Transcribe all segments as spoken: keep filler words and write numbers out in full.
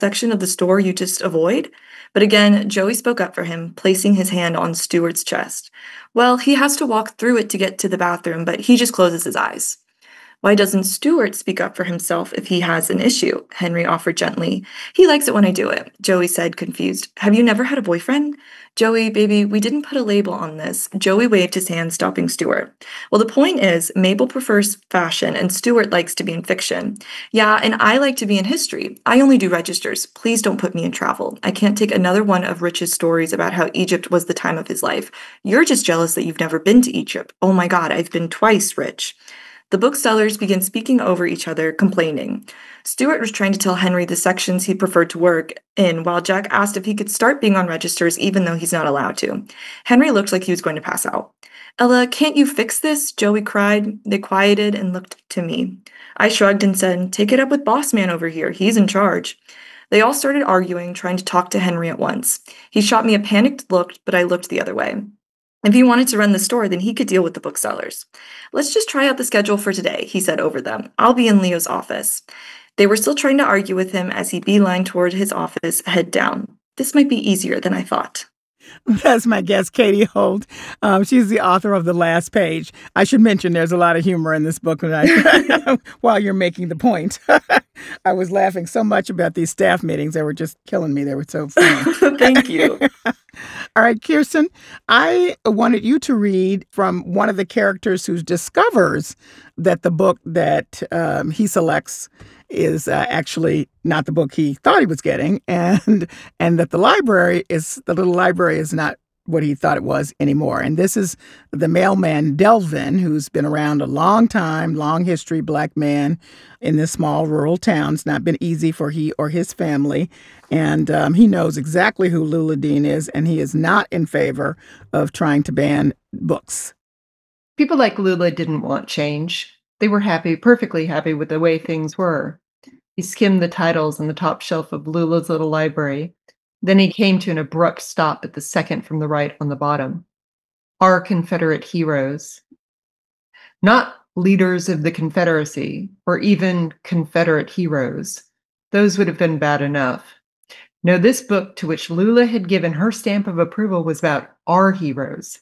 section of the store you just avoid? But again, Joey spoke up for him, placing his hand on Stuart's chest. Well, he has to walk through it to get to the bathroom, but he just closes his eyes. Why doesn't Stuart speak up for himself if he has an issue? Henry offered gently. He likes it when I do it, Joey said, confused. Have you never had a boyfriend? Joey, baby, we didn't put a label on this. Joey waved his hand, stopping Stuart. Well, the point is, Mabel prefers fashion and Stuart likes to be in fiction. Yeah, and I like to be in history. I only do registers. Please don't put me in travel. I can't take another one of Rich's stories about how Egypt was the time of his life. You're just jealous that you've never been to Egypt. Oh my God, I've been twice, Rich. The booksellers began speaking over each other, complaining. Stuart was trying to tell Henry the sections he preferred to work in, while Jack asked if he could start being on registers even though he's not allowed to. Henry looked like he was going to pass out. Ella, can't you fix this? Joey cried. They quieted and looked to me. I shrugged and said, take it up with Boss Man over here. He's in charge. They all started arguing, trying to talk to Henry at once. He shot me a panicked look, but I looked the other way. If he wanted to run the store, then he could deal with the booksellers. Let's just try out the schedule for today, he said over them. I'll be in Leo's office. They were still trying to argue with him as he beelined toward his office, head down. This might be easier than I thought. That's my guest, Katie Holt. Um, she's the author of The Last Page. I should mention there's a lot of humor in this book when I, while you're making the point. I was laughing so much about these staff meetings. They were just killing me. They were so funny. Thank you. All right, Kirsten, I wanted you to read from one of the characters who discovers that the book that um, he selects is uh, actually not the book he thought he was getting, and and that the library is, the little library is not what he thought it was anymore. And this is the mailman Delvin, who's been around a long time, long history, black man in this small rural town. It's not been easy for he or his family. And um, he knows exactly who Lula Dean is, and he is not in favor of trying to ban books. People like Lula didn't want change. They were happy, perfectly happy with the way things were. He skimmed the titles on the top shelf of Lula's little library. Then he came to an abrupt stop at the second from the right on the bottom. Our Confederate heroes. Not leaders of the Confederacy, or even Confederate heroes. Those would have been bad enough. No, this book, to which Lula had given her stamp of approval, was about our heroes.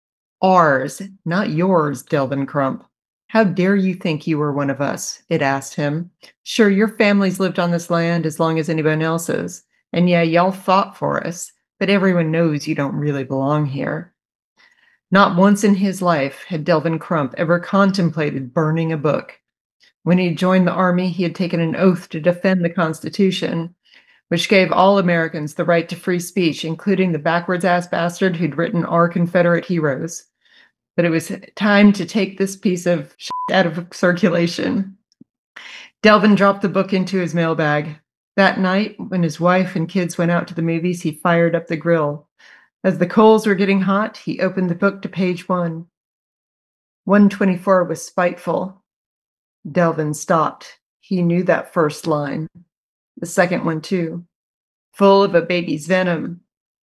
Ours, not yours, Delvin Crump. How dare you think you were one of us? It asked him. Sure, your family's lived on this land as long as anyone else's. And yeah, y'all fought for us, but everyone knows you don't really belong here. Not once in his life had Delvin Crump ever contemplated burning a book. When he joined the army, he had taken an oath to defend the Constitution, which gave all Americans the right to free speech, including the backwards-ass bastard who'd written Our Confederate Heroes. But it was time to take this piece of shit out of circulation. Delvin dropped the book into his mailbag. That night, when his wife and kids went out to the movies, he fired up the grill. As the coals were getting hot, he opened the book to page one. one twenty-four was spiteful. Delvin stopped. He knew that first line. The second one, too. Full of a baby's venom.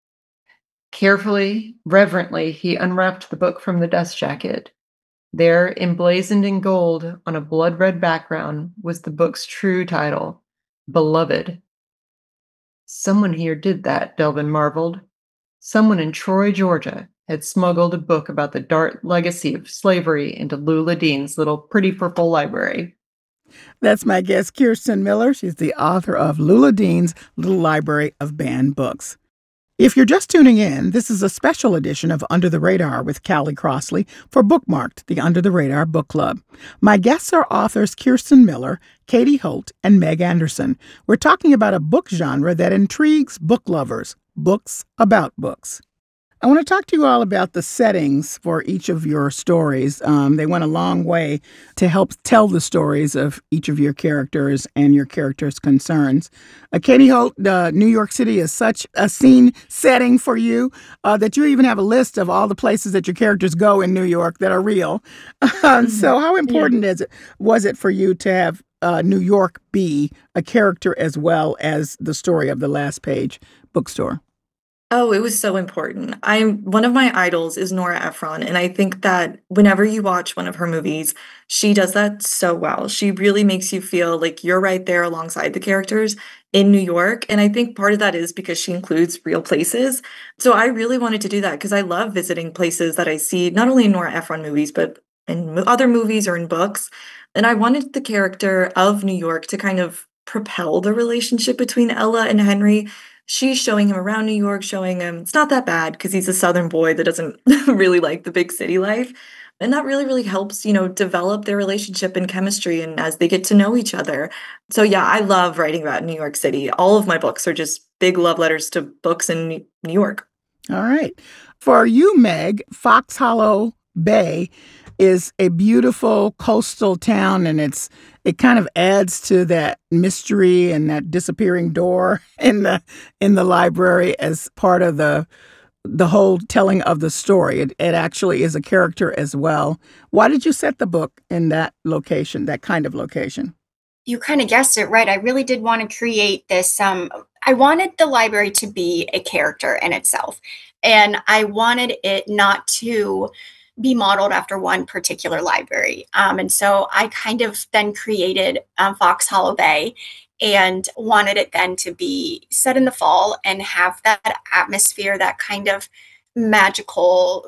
Carefully, reverently, he unwrapped the book from the dust jacket. There, emblazoned in gold on a blood-red background, was the book's true title, Beloved. Someone here did that, Delvin marveled. Someone in Troy, Georgia, had smuggled a book about the dark legacy of slavery into Lula Dean's little pretty purple library. That's my guest, Kirsten Miller. She's the author of Lula Dean's Little Library of Banned Books. If you're just tuning in, this is a special edition of Under the Radar with Callie Crossley for Bookmarked, the Under the Radar Book Club. My guests are authors Kirsten Miller, Katie Holt, and Meg Anderson. We're talking about a book genre that intrigues book lovers, books about books. I want to talk to you all about the settings for each of your stories. Um, they went a long way to help tell the stories of each of your characters and your characters' concerns. Uh, Katie Holt, uh, New York City is such a scene setting for you uh, that you even have a list of all the places that your characters go in New York that are real. Uh, so how important yeah. is it, was it for you to have uh, New York be a character as well as the story of The Last Page bookstore? Oh, it was so important. I'm one of my idols is Nora Ephron, and I think that whenever you watch one of her movies, she does that so well. She really makes you feel like you're right there alongside the characters, in New York, and I think part of that is because she includes real places. So I really wanted to do that because I love visiting places that I see not only in Nora Ephron movies, but in mo- other movies or in books. And I wanted the character of New York to kind of propel the relationship between Ella and Henry. She's showing him around New York, showing him it's not that bad because he's a Southern boy that doesn't really like the big city life. And that really, really helps, you know, develop their relationship and chemistry and as they get to know each other. So yeah, I love writing about New York City. All of my books are just big love letters to books in New New York. All right. For you, Meg, Fox Hollow Bay is a beautiful coastal town, and it's it kind of adds to that mystery and that disappearing door in the in the library as part of the the whole telling of the story. It, it actually is a character as well. Why did you set the book in that location, that kind of location? You kind of guessed it right. I really did want to create this. Um, I wanted the library to be a character in itself, and I wanted it not to be modeled after one particular library. Um, and so I kind of then created um, Fox Hollow Bay and wanted it then to be set in the fall and have that atmosphere, that kind of magical,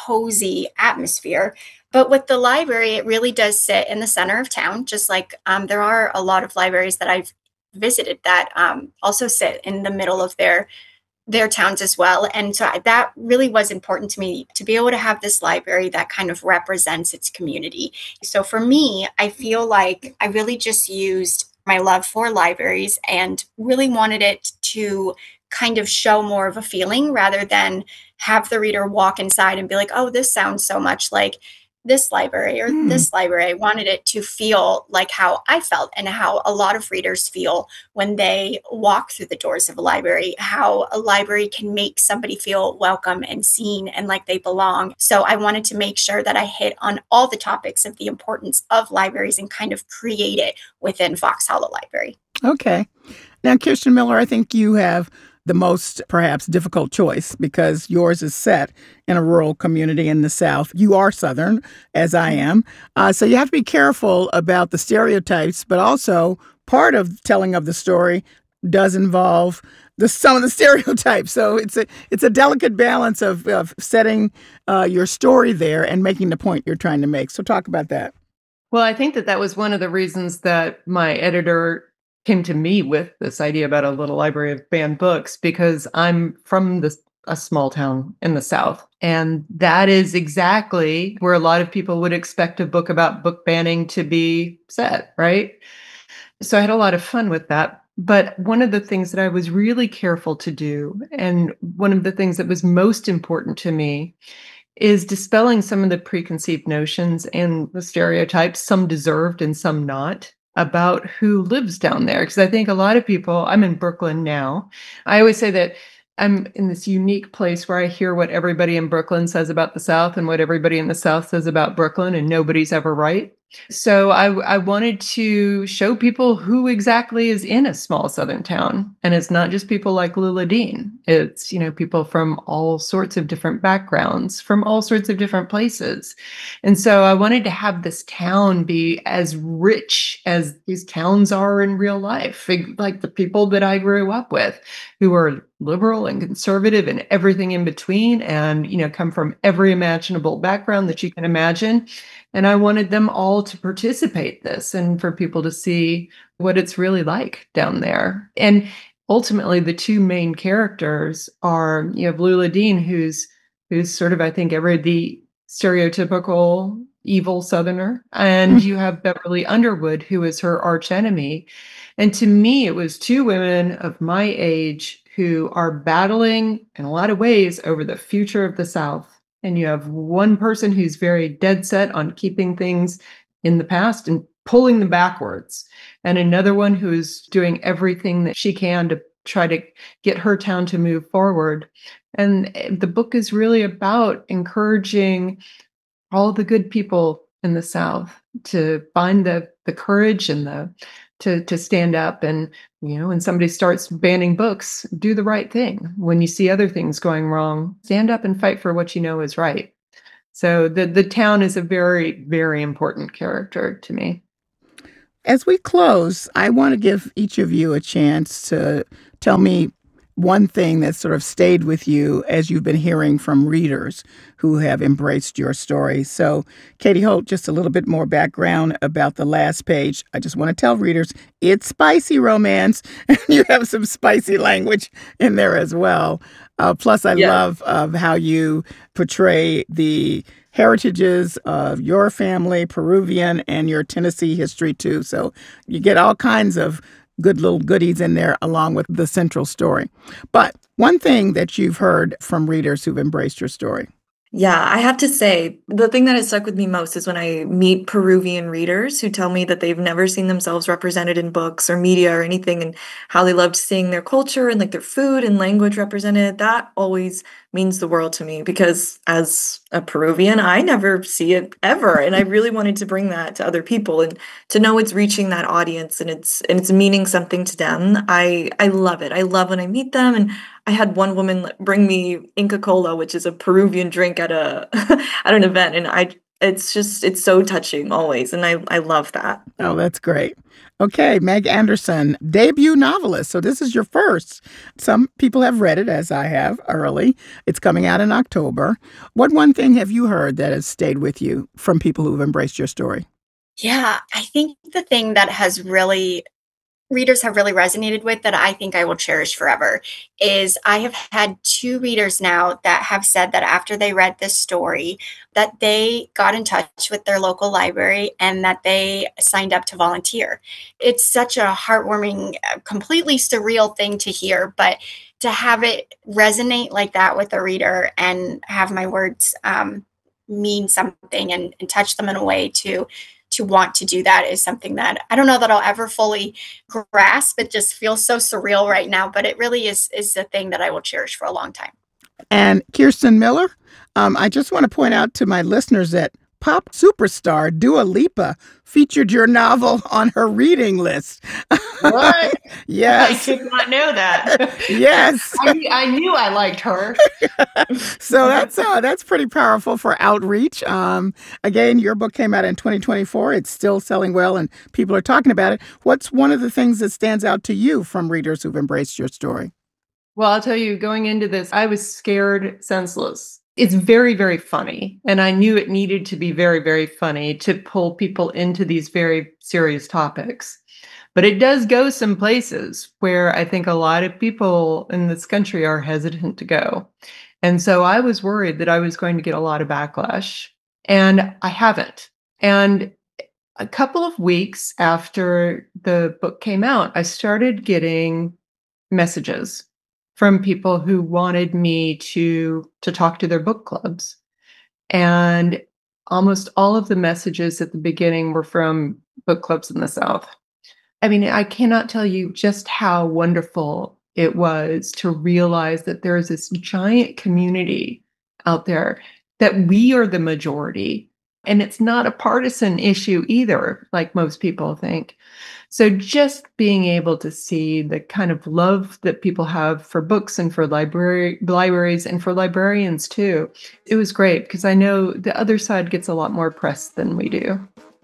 cozy atmosphere. But with the library, it really does sit in the center of town, just like um, there are a lot of libraries that I've visited that um, also sit in the middle of their their towns as well. And so I- that really was important to me to be able to have this library that kind of represents its community. So for me, I feel like I really just used my love for libraries and really wanted it to kind of show more of a feeling rather than have the reader walk inside and be like, oh, this sounds so much like this library or Hmm. this library. I wanted it to feel like how I felt and how a lot of readers feel when they walk through the doors of a library, how a library can make somebody feel welcome and seen and like they belong. So I wanted to make sure that I hit on all the topics of the importance of libraries and kind of create it within Fox Hollow Library. Okay. Now, Kirsten Miller, I think you have the most perhaps difficult choice because yours is set in a rural community in the South. You are Southern, as I am. Uh, so you have to be careful about the stereotypes, but also part of telling of the story does involve the, some of the stereotypes. So it's a it's a delicate balance of, of setting uh, your story there and making the point you're trying to make. So talk about that. Well, I think that that was one of the reasons that my editor came to me with this idea about a little library of banned books because I'm from this a small town in the South. And that is exactly where a lot of people would expect a book about book banning to be set, right? So I had a lot of fun with that. But one of the things that I was really careful to do, and one of the things that was most important to me, is dispelling some of the preconceived notions and the stereotypes, some deserved and some not, about who lives down there. Because I think a lot of people, I'm in Brooklyn now. I always say that I'm in this unique place where I hear what everybody in Brooklyn says about the South and what everybody in the South says about Brooklyn, and nobody's ever right. So I, I wanted to show people who exactly is in a small Southern town. And it's not just people like Lula Dean. It's, you know, people from all sorts of different backgrounds, from all sorts of different places. And so I wanted to have this town be as rich as these towns are in real life, like the people that I grew up with, who are liberal and conservative and everything in between, and, you know, come from every imaginable background that you can imagine. And I wanted them all to participate this and for people to see what it's really like down there. And ultimately the two main characters are, you have Lula Dean, who's who's sort of, I think, every the stereotypical evil Southerner, and you have Beverly Underwood, who is her archenemy. And to me, it was two women of my age who are battling in a lot of ways over the future of the South. And you have one person who's very dead set on keeping things in the past and pulling them backwards, and another one who's doing everything that she can to try to get her town to move forward. And eh, the book is really about encouraging all the good people in the South to find the the courage and the to to stand up. And, you know, when somebody starts banning books, do the right thing. When you see other things going wrong, stand up and fight for what you know is right. So the the town is a very, very important character to me. As we close, I want to give each of you a chance to tell me one thing that sort of stayed with you as you've been hearing from readers who have embraced your story. So, Katie Holt, just a little bit more background about The Last Page. I just want to tell readers it's spicy romance, and you have some spicy language in there as well. Uh, plus, I Yeah. love uh, how you portray the heritages of your family, Peruvian, and your Tennessee history, too. So you get all kinds of good little goodies in there along with the central story. But one thing that you've heard from readers who've embraced your story. Yeah, I have to say, the thing that has stuck with me most is when I meet Peruvian readers who tell me that they've never seen themselves represented in books or media or anything, and how they loved seeing their culture and like their food and language represented. That always means the world to me because as a Peruvian, I never see it ever. And I really wanted to bring that to other people and to know it's reaching that audience and it's and it's meaning something to them. I I love it. I love when I meet them. And I had one woman bring me Inca Cola, which is a Peruvian drink at a at an event, and I it's just it's so touching always, and I I love that. Oh, that's great. Okay, Meg Anderson, debut novelist. So this is your first. Some people have read it, as I have, early. It's coming out in October. What one thing have you heard that has stayed with you from people who've embraced your story? Yeah, I think the thing that has really readers have really resonated with that I think I will cherish forever is I have had two readers now that have said that after they read this story that they got in touch with their local library and that they signed up to volunteer. It's such a heartwarming, uh, completely surreal thing to hear, but to have it resonate like that with a reader and have my words um, mean something and, and touch them in a way to to want to do that is something that I don't know that I'll ever fully grasp. It just feels so surreal right now, but it really is is a thing that I will cherish for a long time. And Kirsten Miller, um, I just want to point out to my listeners that pop superstar Dua Lipa featured your novel on her reading list. What? Yes. I did not know that. Yes. I, knew- I knew I liked her. So that's uh, that's pretty powerful for outreach. Um, again, your book came out in twenty twenty-four. It's still selling well, and people are talking about it. What's one of the things that stands out to you from readers who've embraced your story? Well, I'll tell you, going into this, I was scared senseless. It's very, very funny. And I knew it needed to be very, very funny to pull people into these very serious topics. But it does go some places where I think a lot of people in this country are hesitant to go. And so I was worried that I was going to get a lot of backlash, and I haven't. And a couple of weeks after the book came out, I started getting messages from people who wanted me to to talk to their book clubs. And almost all of the messages at the beginning were from book clubs in the South. I mean, I cannot tell you just how wonderful it was to realize that there is this giant community out there, that we are the majority. And it's not a partisan issue either, like most people think. So just being able to see the kind of love that people have for books and for library libraries and for librarians too, it was great because I know the other side gets a lot more press than we do.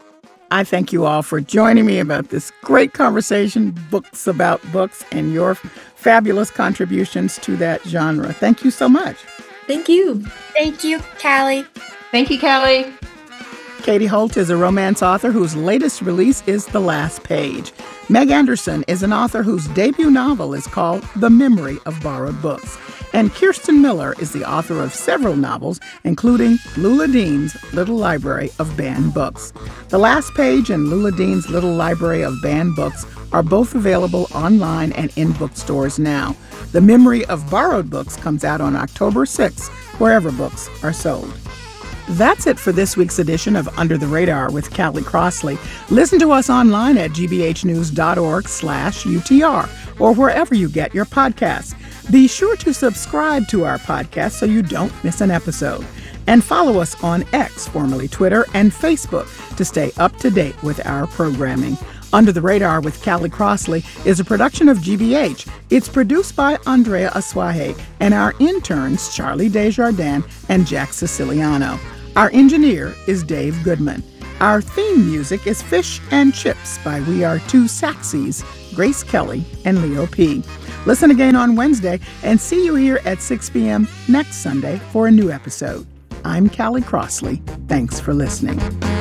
I thank you all for joining me about this great conversation, books about books, and your fabulous contributions to that genre. Thank you so much. Thank you. Thank you, Callie. Thank you, Callie. Katie Holt is a romance author whose latest release is The Last Page. Meg Anderson is an author whose debut novel is called The Memory of Borrowed Books. And Kirsten Miller is the author of several novels, including Lula Dean's Little Library of Banned Books. The Last Page and Lula Dean's Little Library of Banned Books are both available online and in bookstores now. The Memory of Borrowed Books comes out on October sixth, wherever books are sold. That's it for this week's edition of Under the Radar with Callie Crossley. Listen to us online at gbhnews.org slash UTR or wherever you get your podcasts. Be sure to subscribe to our podcast so you don't miss an episode. And follow us on X, formerly Twitter, and Facebook to stay up to date with our programming. Under the Radar with Callie Crossley is a production of G B H. It's produced by Andrea Asuaje and our interns Charlie Desjardins and Jack Siciliano. Our engineer is Dave Goodman. Our theme music is Fish and Chips by We Are Two Saxies, Grace Kelly and Leo P. Listen again on Wednesday and see you here at six p.m. next Sunday for a new episode. I'm Callie Crossley. Thanks for listening.